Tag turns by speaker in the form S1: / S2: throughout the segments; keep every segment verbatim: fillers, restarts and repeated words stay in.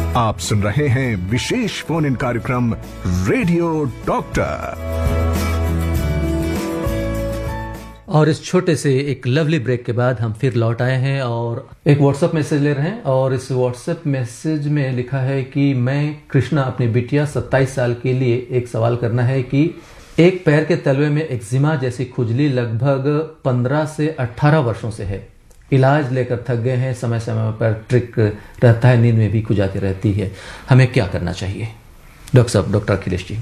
S1: आप सुन रहे हैं विशेष फोन इन कार्यक्रम रेडियो डॉक्टर।
S2: और इस छोटे से एक लवली ब्रेक के बाद हम फिर लौट आए हैं और एक व्हाट्सएप मैसेज ले रहे हैं। और इस व्हाट्सएप मैसेज में लिखा है कि मैं कृष्णा अपनी बिटिया सत्ताईस साल के लिए एक सवाल करना है कि एक पैर के तलवे में एक्जिमा जैसी खुजली लगभग पंद्रह से अठारह वर्षों से है। इलाज लेकर थक गए हैं, समय समय पर ट्रिक रहता है, नींद में भी खुजाती रहती है, हमें क्या करना चाहिए? डॉक्टर साहब, डॉक्टर अखिलेश जी।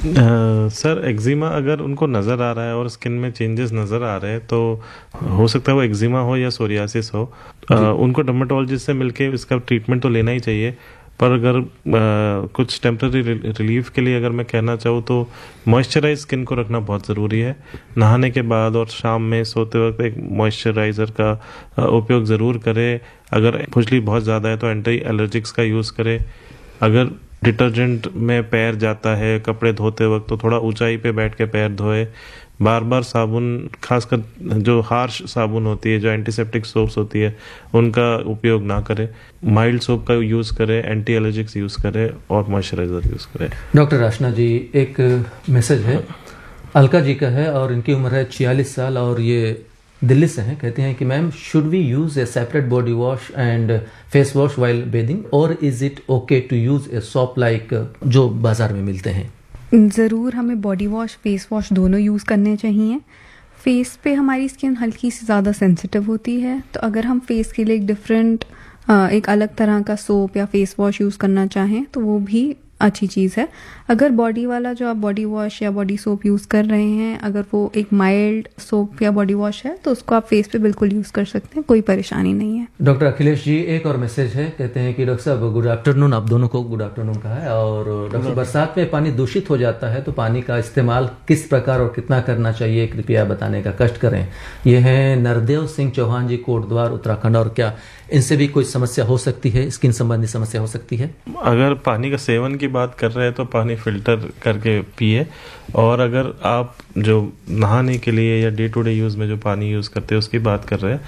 S3: आ, सर एक्जिमा अगर उनको नज़र आ रहा है और स्किन में चेंजेस नज़र आ रहे हैं तो हो सकता है वो एक्जिमा हो या सोरियासिस हो। आ, उनको डर्मेटोलॉजिस्ट से मिलके इसका ट्रीटमेंट तो लेना ही चाहिए। पर अगर आ, कुछ टेम्पररी रिलीफ के लिए अगर मैं कहना चाहूँ तो मॉइस्चराइज स्किन को रखना बहुत ज़रूरी है। नहाने के बाद और शाम में सोते वक्त एक मॉइस्चराइज़र का आ, उपयोग ज़रूर करें। अगर खुजली बहुत ज़्यादा है तो एंटी एलर्जिक्स का यूज़ करें। अगर डिटर्जेंट में पैर जाता है कपड़े धोते वक्त तो थोड़ा ऊंचाई पे बैठ के पैर धोए। बार बार साबुन, खासकर जो हार्श साबुन होती है, जो एंटीसेप्टिक सोप्स होती है, उनका उपयोग ना करें। माइल्ड सोप का यूज़ करें, एंटी एलर्जिक्स यूज़ करें और मॉइस्चराइजर यूज़ करें।
S2: डॉक्टर राशना जी, एक मैसेज है, अलका जी का है और इनकी उम्र है छियालीस साल और ये दिल्ली से हैं। कहते हैं कि ma'am, should we use A separate body wash and face wash while bathing और is it okay to use a soap like जो बाजार में मिलते हैं?
S4: ज़रूर हमें बॉडी वॉश, फेस वॉश दोनों यूज़ करने चाहिए। फेस पे हमारी स्किन हल्की सी ज़्यादा सेंसिटिव होती है, तो अगर हम फेस के लिए एक डिफरेंट एक अलग तरह का सोप या फेस वॉश यूज़ करना चाहें तो वो भी अच्छी चीज़ है। अगर बॉडी वाला जो आप बॉडी वॉश या बॉडी सोप यूज़ कर रहे हैं, अगर वो एक माइल्ड सोप या बॉडी वॉश है तो उसको आप फेस पे बिल्कुल यूज़ कर सकते हैं, कोई परेशानी नहीं है।
S2: डॉक्टर अखिलेश जी, एक और मैसेज है, कहते हैं कि डॉक्टर साहब गुड आफ्टरनून, आप दोनों को गुड आफ्टरनून कहा है। और डॉक्टर, बरसात में पानी दूषित हो जाता है तो पानी का इस्तेमाल किस प्रकार और कितना करना चाहिए, कृपया बताने का कष्ट करें। ये हैं नरदेव सिंह चौहान जी, कोटद्वार, उत्तराखंड। और क्या इनसे भी कोई समस्या हो सकती है, स्किन संबंधी समस्या हो सकती है?
S3: अगर पानी का सेवन की बात कर रहे हैं तो पानी फिल्टर करके पिए। और अगर आप जो नहाने के लिए या डे टू डे यूज़ में जो पानी यूज़ करते हैं उसकी बात कर रहे हैं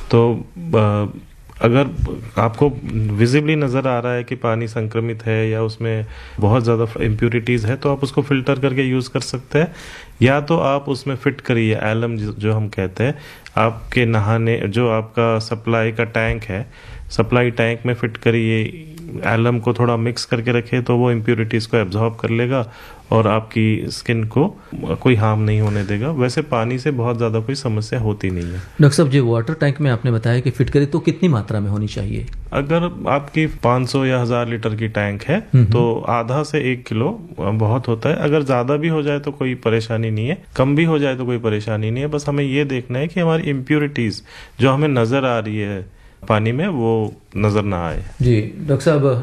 S3: तो अगर आपको विजिबली नज़र आ रहा है कि पानी संक्रमित है या उसमें बहुत ज़्यादा इम्प्यूरिटीज़ है तो आप उसको फ़िल्टर करके यूज़ कर सकते हैं। या तो आप उसमें फिट करिए एलम, जो हम कहते हैं, आपके नहाने जो आपका सप्लाई का टैंक है, सप्लाई टैंक में फिट करिए एलम को, थोड़ा मिक्स करके रखे तो वो इम्प्यूरिटीज़ को एब्जॉर्ब कर लेगा और आपकी स्किन को कोई हार्म नहीं होने देगा। वैसे पानी से बहुत ज़्यादा कोई समस्या होती नहीं है।
S2: डॉक्टर साहब जी, वाटर टैंक में आपने बताया कि फिट करें तो कितनी मात्रा में होनी चाहिए?
S3: अगर आपकी पाँच सौ या हजार लीटर की टैंक है तो आधा से एक किलो बहुत होता है। अगर ज़्यादा भी हो जाए तो कोई परेशानी नहीं है, कम भी हो जाए तो कोई परेशानी नहीं है। बस हमें ये देखना है कि हमारी इम्प्यूरिटीज़ जो हमें नज़र आ रही है पानी में वो नज़र ना आए।
S2: जी डॉक्टर साहब,